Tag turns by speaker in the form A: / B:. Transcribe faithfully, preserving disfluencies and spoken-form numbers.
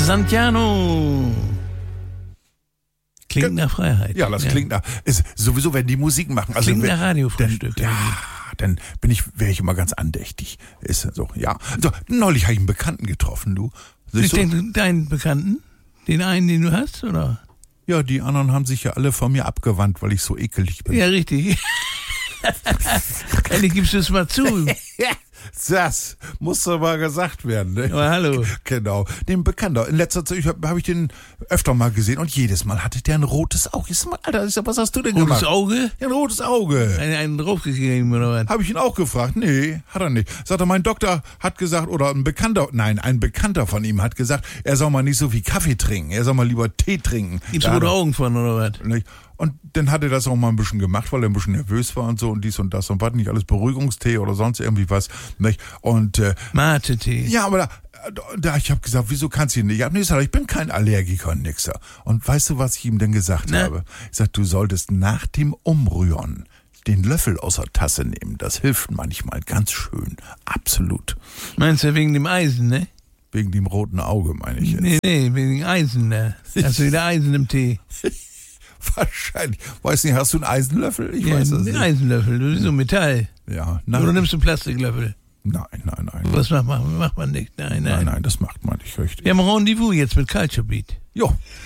A: Santiano. Klingt nach Freiheit.
B: Ja, das ja. klingt nach. Ist, sowieso, wenn die Musik machen. Also
A: klingt
B: wenn,
A: nach Radiofrühstück.
B: Dann, ja, dann bin ich, wäre ich immer ganz andächtig. Ist so, ja. So, neulich habe ich einen Bekannten getroffen, du.
A: Ich
B: so,
A: denke, deinen Bekannten? Den einen, den du hast, oder?
B: Ja, die anderen haben sich ja alle von mir abgewandt, weil ich so ekelig bin.
A: Ja, richtig. Endlich gibst du es mal zu.
B: Das muss doch mal gesagt werden, ne?
A: Aber hallo.
B: Genau. Den Bekannter. In letzter Zeit habe hab ich den öfter mal gesehen und jedes Mal hatte der ein rotes Auge. Ich sag mal, Alter, was hast du denn
A: rotes
B: gemacht?
A: Rotes Auge?
B: Ja, ein rotes Auge.
A: Einen, einen draufgegeben, oder was?
B: Habe ich ihn auch gefragt. Nee, hat er nicht. Sagt er, mein Doktor hat gesagt, oder ein Bekannter, nein, ein Bekannter von ihm hat gesagt, er soll mal nicht so viel Kaffee trinken. Er soll mal lieber Tee trinken.
A: Gibt's rote Augen von, oder was?
B: Nicht? Und dann hat er das auch mal ein bisschen gemacht, weil er ein bisschen nervös war und so und dies und das und was, nicht alles Beruhigungstee oder sonst irgendwie was. Nicht? Und äh,
A: Mate-Tee.
B: Ja, aber da, da ich habe gesagt, wieso kannst du ihn nicht? Ich, nee, ich bin kein Allergiker und nixer. Und weißt du, was ich ihm denn gesagt Na? habe? Ich sag, du solltest nach dem Umrühren den Löffel aus der Tasse nehmen. Das hilft manchmal ganz schön. Absolut.
A: Meinst du wegen dem Eisen, ne?
B: Wegen dem roten Auge, meine ich jetzt.
A: Nee, nee, wegen dem Eisen, ne? Hast du wieder Eisen im Tee?
B: Wahrscheinlich. Weiß nicht, hast du einen Eisenlöffel? Ich
A: ja,
B: weiß das
A: nicht. Einen Eisenlöffel, du bist so Metall.
B: Ja, nein.
A: Oder nimmst du einen Plastiklöffel?
B: Nein, nein, nein.
A: Was macht man, macht man nicht? Nein, nein.
B: Nein, nein, das macht man nicht richtig.
A: Wir haben ein Rendezvous jetzt mit Culture Beat.
B: Jo.